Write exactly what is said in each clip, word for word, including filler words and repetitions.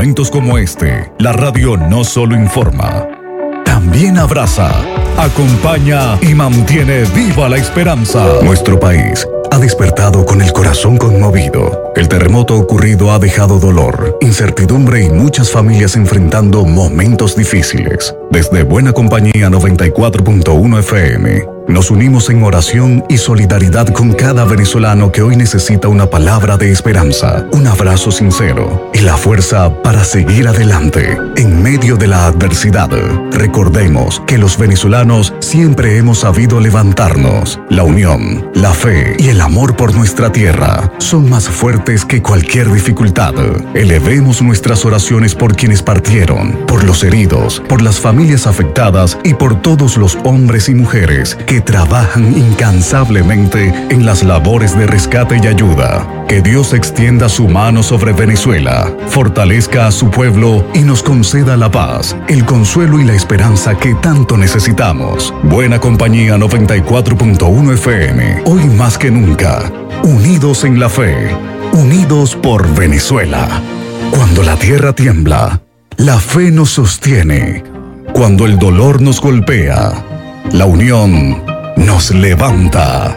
momentos como este, la radio no solo informa, también abraza, acompaña y mantiene viva la esperanza. Nuestro país ha despertado con el corazón conmovido. El terremoto ocurrido ha dejado dolor, incertidumbre y muchas familias enfrentando momentos difíciles. Desde Buena Compañía noventa y cuatro punto uno F M, nos unimos en oración y solidaridad con cada venezolano que hoy necesita una palabra de esperanza, un abrazo sincero y la fuerza para seguir adelante. En medio de la adversidad, recordemos que los venezolanos siempre hemos sabido levantarnos. La unión, la fe y el amor por nuestra tierra son más fuertes que cualquier dificultad. Elevemos nuestras oraciones por quienes partieron, por los heridos, por las familias afectadas y por todos los hombres y mujeres que trabajan incansablemente en las labores de rescate y ayuda. Que Dios extienda su mano sobre Venezuela, fortalezca a su pueblo y nos conceda la paz, el consuelo y la esperanza que tanto necesitamos. Buena Compañía noventa y cuatro punto uno F M, hoy más que nunca, unidos en la fe, unidos por Venezuela. Cuando la tierra tiembla, la fe nos sostiene. Cuando el dolor nos golpea, la unión nos levanta.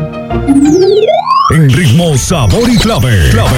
En ritmo, sabor y clave, clave,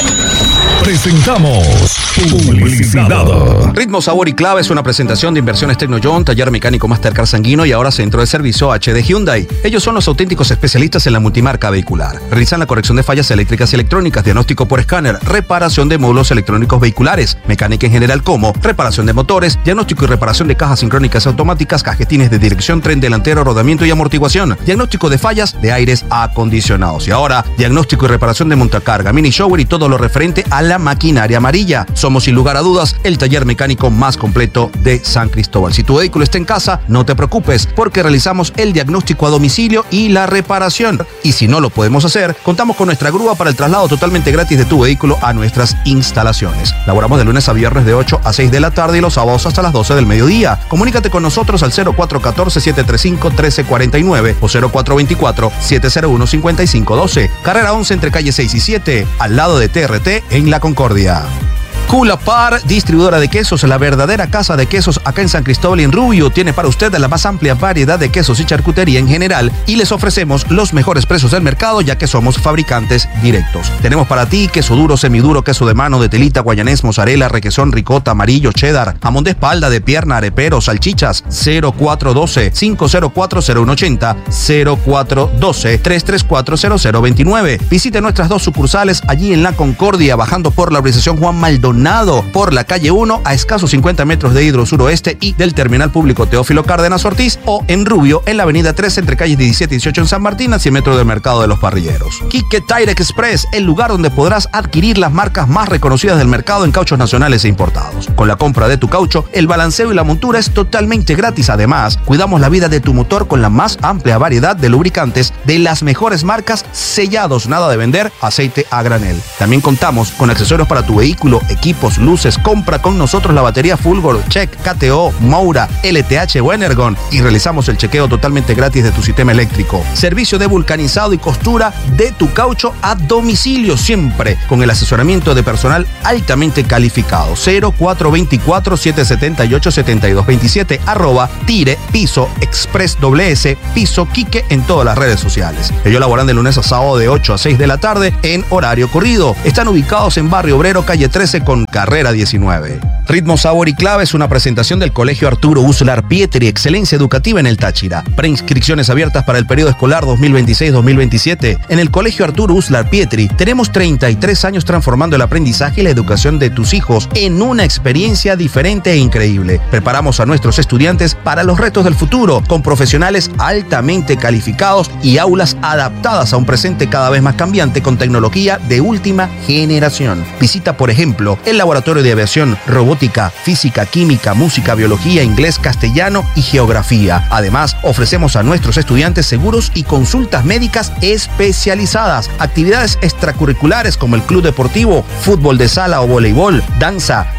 presentamos publicidad. Ritmo, sabor y clave es una presentación de Inversiones Tecnoyon, taller mecánico Mastercar Sanguino y ahora centro de servicio H D Hyundai. Ellos son los auténticos especialistas en la multimarca vehicular. Realizan la corrección de fallas eléctricas y electrónicas, diagnóstico por escáner, reparación de módulos electrónicos vehiculares, mecánica en general como reparación de motores, diagnóstico y reparación de cajas sincrónicas automáticas, cajetines de dirección, tren delantero, rodamiento y amortiguación, diagnóstico de fallas de aires acondicionados. Y ahora, diagnóstico y reparación de montacarga, mini shower y todo lo referente a la maquinaria amarilla. Somos sin lugar a dudas el taller mecánico más completo de San Cristóbal. Si tu vehículo está en casa, no te preocupes porque realizamos el diagnóstico a domicilio y la reparación. Y si no lo podemos hacer, contamos con nuestra grúa para el traslado totalmente gratis de tu vehículo a nuestras instalaciones. Laboramos de lunes a viernes de ocho a seis de la tarde y los sábados hasta las doce del mediodía. Comunícate con nosotros al cero cuatro uno cuatro, siete tres cinco, uno tres cuatro nueve o cero cuatro dos cuatro, siete cero uno, cinco cinco uno dos. Carrera once entre calle seis y siete, al lado de T R T en La Concordia. Culapar, distribuidora de quesos, la verdadera casa de quesos acá en San Cristóbal y en Rubio, tiene para usted la más amplia variedad de quesos y charcutería en general y les ofrecemos los mejores precios del mercado ya que somos fabricantes directos. Tenemos para ti queso duro, semiduro, queso de mano, de telita, guayanés, mozzarella, requesón, ricota, amarillo, cheddar, jamón de espalda, de pierna, arepero, salchichas. Cero cuatro uno dos, cinco cero cuatro, cero uno ocho cero, cero cuatro uno dos, tres tres cuatro, cero cero dos nueve. Visite nuestras dos sucursales allí en La Concordia, bajando por la urbanización Juan Maldonado, por la calle uno a escasos cincuenta metros de Hidro Suroeste y del Terminal Público Teófilo Cárdenas Ortiz, o en Rubio en la avenida tres entre calles diecisiete y dieciocho en San Martín a cien metros del Mercado de los Parrilleros. Quique Tire Express, el lugar donde podrás adquirir las marcas más reconocidas del mercado en cauchos nacionales e importados. Con la compra de tu caucho, el balanceo y la montura es totalmente gratis. Además, cuidamos la vida de tu motor con la más amplia variedad de lubricantes de las mejores marcas, sellados, nada de vender, aceite a granel. También contamos con accesorios para tu vehículo, equipos, luces. Compra con nosotros la batería Fulgor, Check, K T O, Moura, L T H o Energon y realizamos el chequeo totalmente gratis de tu sistema eléctrico. Servicio de vulcanizado y costura de tu caucho a domicilio, siempre con el asesoramiento de personal altamente calificado. Cero cuatro dos cuatro, siete siete ocho, siete dos dos siete, arroba Tire Piso Express doble S, Piso Quique en todas las redes sociales. Ellos laboran de lunes a sábado de ocho a seis de la tarde en horario corrido. Están ubicados en Barrio Obrero, calle trece con carrera diecinueve. Ritmo, sabor y clave es una presentación del Colegio Arturo Uslar Pietri, excelencia educativa en el Táchira. Preinscripciones abiertas para el periodo escolar dos mil veintiséis dos mil veintisiete. En el Colegio Arturo Uslar Pietri tenemos treinta y tres años transformando el aprendizaje y la educación de tus hijos en una experiencia diferente e increíble. Preparamos a nuestros estudiantes para los retos del futuro, con profesionales altamente calificados y aulas adaptadas a un presente cada vez más cambiante con tecnología de última generación. Visita, por ejemplo, el laboratorio de aviación, robótica, física, química, música, biología, inglés, castellano y geografía. Además, ofrecemos a nuestros estudiantes seguros y consultas médicas especializadas, actividades extracurriculares como el club deportivo, fútbol de sala o voleibol, danza,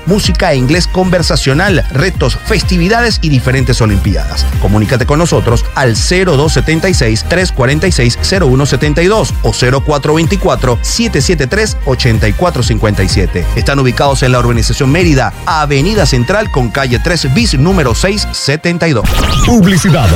música e inglés conversacional, retos, festividades y diferentes olimpiadas. Comunícate con nosotros al cero dos siete seis, tres cuatro seis, cero uno siete dos o cero cuatro dos cuatro, siete siete tres, ocho cuatro cinco siete. Están ubicados en la urbanización Mérida, Avenida Central con calle tres bis número seiscientos setenta y dos. Publicidad.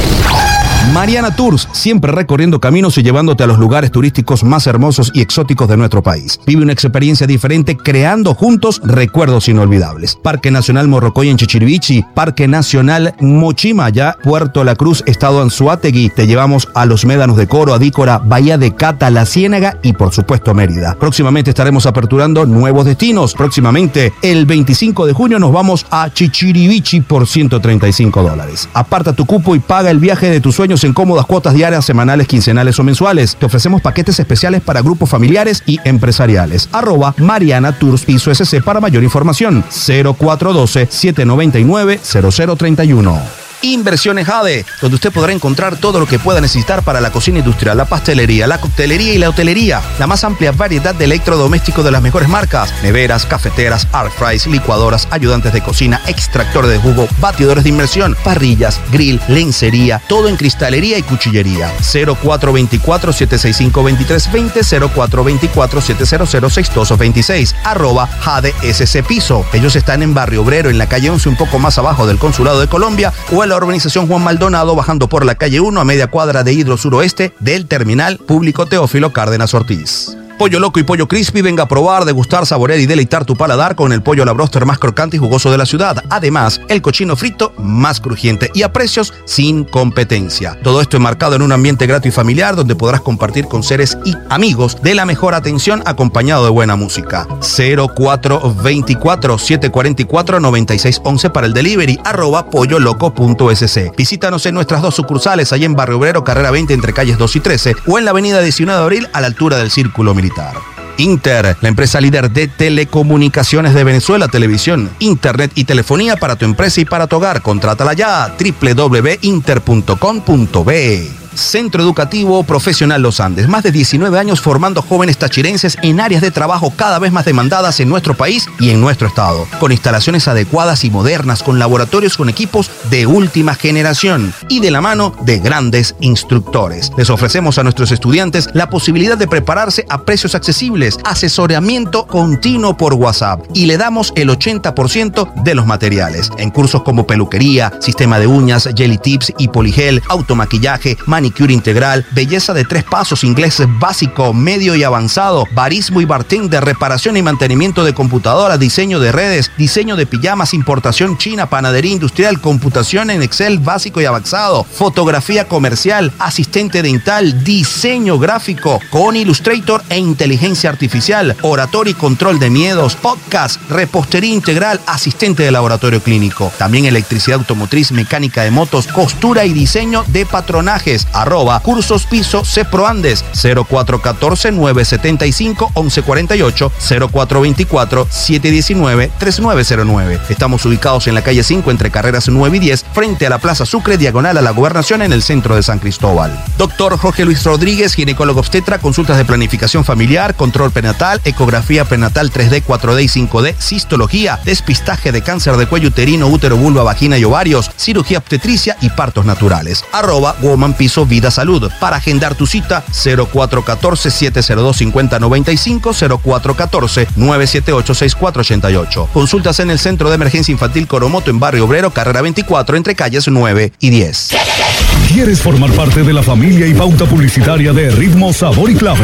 Mariana Tours, siempre recorriendo caminos y llevándote a los lugares turísticos más hermosos y exóticos de nuestro país. Vive una experiencia diferente creando juntos recuerdos inolvidables. Parque Nacional Morrocoy en Chichirivichi, Parque Nacional Mochimaya, Puerto La Cruz, Estado Anzoátegui. Te llevamos a los Médanos de Coro, Adícora, Bahía de Cata, La Ciénaga y por supuesto Mérida. Próximamente estaremos aperturando nuevos destinos. Próximamente, el veinticinco de junio, nos vamos a Chichirivichi por ciento treinta y cinco dólares. Aparta tu cupo y paga el viaje de tus sueños en cómodas cuotas diarias, semanales, quincenales o mensuales. Te ofrecemos paquetes especiales para grupos familiares y empresariales. Arroba Mariana Tours Piso S C para mayor información. cero cuatro uno dos, siete nueve nueve, cero cero tres uno. Inversiones Jade, donde usted podrá encontrar todo lo que pueda necesitar para la cocina industrial, la pastelería, la coctelería y la hotelería. La más amplia variedad de electrodomésticos de las mejores marcas: neveras, cafeteras, air fries, licuadoras, ayudantes de cocina, extractores de jugo, batidores de inmersión, parrillas, grill, lencería, todo en cristalería y cuchillería. cero cuatro dos cuatro, siete seis cinco, dos tres dos cero, cero cuatro dos cuatro, siete cero cero, seis dos dos seis, arroba Jade S C Piso. Ellos están en Barrio Obrero, en la calle once, un poco más abajo del Consulado de Colombia, o en la urbanización Juan Maldonado, bajando por la calle uno a media cuadra de Hidro Suroeste del Terminal Público Teófilo Cárdenas Ortiz. Pollo Loco y Pollo Crispy, venga a probar, degustar, saborear y deleitar tu paladar con el pollo a la broster más crocante y jugoso de la ciudad. Además, el cochino frito más crujiente y a precios sin competencia. Todo esto enmarcado en un ambiente grato y familiar donde podrás compartir con seres y amigos de la mejor atención acompañado de buena música. cero cuatro dos cuatro, siete cuatro cuatro, nueve seis uno uno para el delivery, arroba polloloco punto s c. Visítanos en nuestras dos sucursales, allá en Barrio Obrero, carrera veinte entre calles dos y trece, o en la avenida diecinueve de abril a la altura del Círculo Militar. Inter, la empresa líder de telecomunicaciones de Venezuela, televisión, internet y telefonía para tu empresa y para tu hogar. Contrátala ya, doble u doble u doble u punto inter punto com punto be. Centro Educativo Profesional Los Andes, más de diecinueve años formando jóvenes tachirenses en áreas de trabajo cada vez más demandadas en nuestro país y en nuestro estado, con instalaciones adecuadas y modernas, con laboratorios con equipos de última generación y de la mano de grandes instructores. Les ofrecemos a nuestros estudiantes la posibilidad de prepararse a precios accesibles, asesoramiento continuo por WhatsApp y le damos el ochenta por ciento de los materiales en cursos como peluquería, sistema de uñas, jelly tips y poligel, automaquillaje, manicure integral, belleza de tres pasos, inglés básico, medio y avanzado, barismo y bartender, reparación y mantenimiento de computadoras, diseño de redes, diseño de pijamas, importación china, panadería industrial, computación en Excel básico y avanzado, fotografía comercial, asistente dental, diseño gráfico con Illustrator e inteligencia artificial, oratoria y control de miedos, podcast, repostería integral, asistente de laboratorio clínico, también electricidad automotriz, mecánica de motos, costura y diseño de patronajes. Arroba Cursos Piso Ceproandes, cero cuatro uno cuatro, nueve siete cinco, once cuarenta y ocho, cero cuatro dos cuatro, siete uno nueve, tres nueve cero nueve. Estamos ubicados en la calle cinco entre carreras nueve y diez, frente a la Plaza Sucre, diagonal a la Gobernación, en el centro de San Cristóbal. Doctor Jorge Luis Rodríguez, ginecólogo obstetra, consultas de planificación familiar, control prenatal, ecografía prenatal tres D, cuatro D y cinco D, cistología, despistaje de cáncer de cuello uterino, útero, vulva, vagina y ovarios, cirugía obstetricia y partos naturales. Arroba Woman Piso Vida Salud. Para agendar tu cita, cero cuatro uno cuatro, siete cero dos, cinco cero nueve cinco, cero cuatro uno cuatro, nueve siete ocho, seis cuatro ocho ocho. Consultas en el Centro de Emergencia Infantil Coromoto en Barrio Obrero, carrera veinticuatro, entre calles nueve y diez. ¿Quieres formar parte de la familia y pauta publicitaria de Ritmo, Sabor y Clave?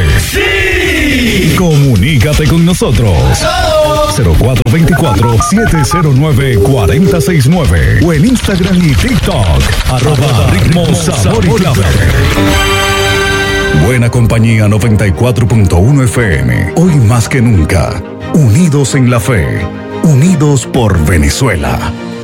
¡Sí! Comunícate con nosotros. cero cuatro dos cuatro, siete cero nueve, cuatro cero seis nueve o en Instagram y TikTok, arroba Ritmo, Sabor y Clave. Buena Compañía noventa y cuatro punto uno F M. Hoy más que nunca, unidos en la fe, unidos por Venezuela.